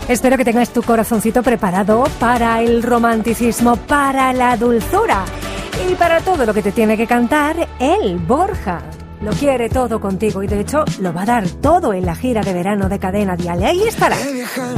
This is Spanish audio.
Espero que tengas tu corazoncito preparado para el romanticismo, para la dulzura y para todo lo que te tiene que cantar el Borja. Lo quiere todo contigo y de hecho lo va a dar todo en la gira de verano de Cadena Dial. Ahí estará.